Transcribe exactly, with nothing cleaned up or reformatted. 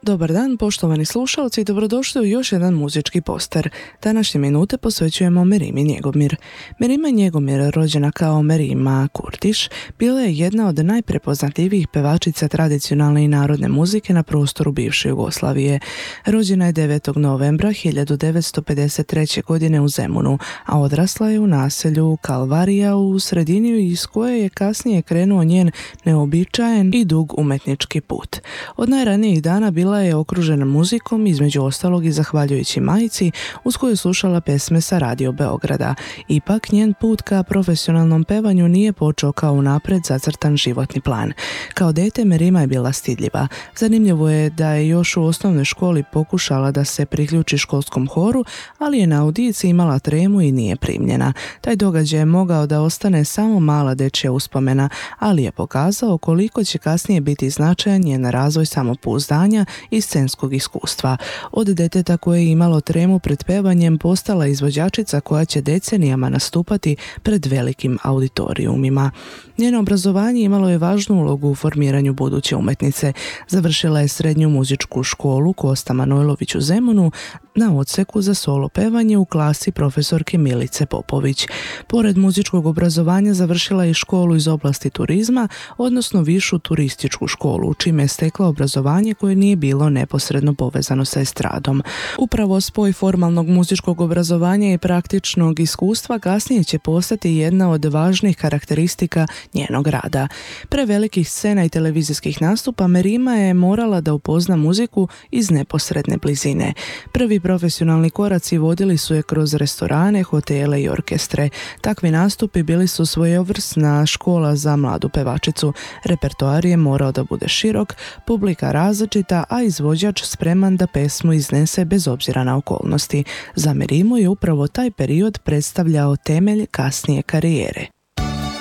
Dobar dan, poštovani slušalci, i dobrodošli u još jedan muzički poster. Današnje minute posvećujemo Merimi Njegomir. Merima Njegomir, rođena kao Merima Kurtiš, bila je jedna od najprepoznatljivijih pevačica tradicionalne i narodne muzike na prostoru bivše Jugoslavije. Rođena je devetog novembra hiljadu devetsto pedeset treće. godine u Zemunu, a odrasla je u naselju Kalvarija u sredini iz koje je kasnije krenuo njen neobičajen i dug umetnički put. Od najranijih dana bila je okružena muzikom, između ostalog i zahvaljujući majci uz koju je slušala pesme sa Radio Beograda. Ipak njen put ka profesionalnom pevanju nije počeo kao unapred zacrtan životni plan. Kao dete Merima je bila stidljiva. Zanimljivo je da je još u osnovnoj školi pokušala da se priključi školskom horu, ali je na audiciji imala tremu i nije primljena. Taj događaj je mogao da ostane samo mala dečja uspomena, ali je pokazao koliko će kasnije biti značajan njen razvoj samopouzdanja i scenskog iskustva. Od deteta koje je imalo tremu pred pevanjem postala izvođačica koja će decenijama nastupati pred velikim auditorijumima. Njeno obrazovanje imalo je važnu ulogu u formiranju buduće umetnice. Završila je srednju muzičku školu Kosta Manojlović u Zemunu na odseku za solo pevanje u klasi profesorke Milice Popović. Pored muzičkog obrazovanja završila je i školu iz oblasti turizma, odnosno višu turističku školu, čime je stekla obrazovanje koje nije bilo neposredno povezano sa estradom. Upravo spoj formalnog muzičkog obrazovanja i praktičnog iskustva kasnije će postati jedna od važnih karakteristika njenog rada. Pre velikih scena i televizijskih nastupa Merima je morala da upozna muziku iz neposredne blizine. Prvi profesionalni koraci vodili su je kroz restorane, hotele i orkestre. Takvi nastupi bili su svojevrsna škola za mladu pevačicu. Repertoar je morao da bude širok, publika različita, a izvođač spreman da pesmu iznese bez obzira na okolnosti. Za Merimu je upravo taj period predstavljao temelj kasnije karijere.